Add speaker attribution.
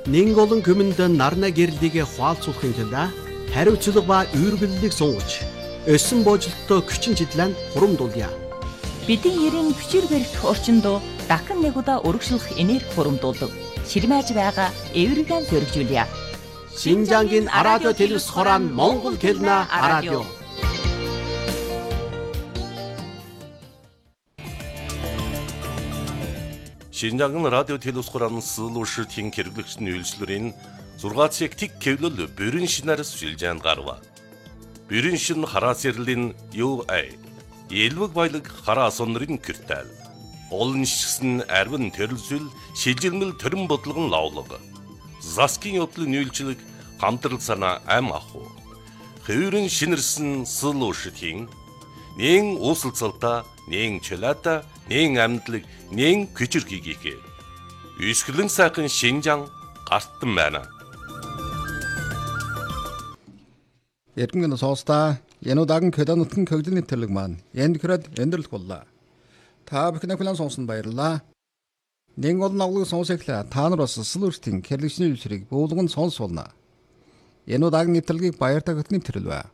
Speaker 1: Нэн олон күмэнд нарна гэрлийг хуалцуулахын тулд хариуцлага ба үүргэллийг сунгаж, өссөн боожлолттой күчин чиглэлд хурамдуулъя.
Speaker 2: Бидний ерийн хүчээр барих орчинд дахин нэг удаа өргөжлөх энерги хурамдуулдаг. Ширмэж байгаа эвэргэн зөргижүүлье.
Speaker 1: 신장긴 아라디오 텔레스코란 몽골 겔나 아라디오.
Speaker 3: Шинжаан радио телескопын сэлүүшийн хэрэглэгчний үйлчлэрийн 6 цаг тик кевлөл бүрэн шинээр сүлжээнд гарва. Бүрэн шин хараа сэрлэн UA. Элвэг баялаг хараа сонрын киртэл. Олон шигсэн арвин төрөлсөл шилжилмэл төрөн бодлогон лавлаг. Заскин явдлын үйлчлэг хамтрал санаа ам аху. Хэврэн шинэрсэн сэлүүшийн нэн усалцалта, нэн чөлата, нэн амьдлаг, нэн күчирхийгээ. Үсгэлэн сайхан Шинжаан гартан байна.
Speaker 4: Эргэн соостой энэ удаан кэданутын көгдөний төрлөг маань энд гэрад өндөрлөх боллоо. Та бүхэн филан сонсон баярлалаа. Нэн олон авлыг сонсоглаа. Та нар бас сэлүүртийн хэрэглэгчний үйлчлэрийг буулган сонсуулна. Энэ удаан нэвтрэлгийг баяртай хөтний төрөлвэ.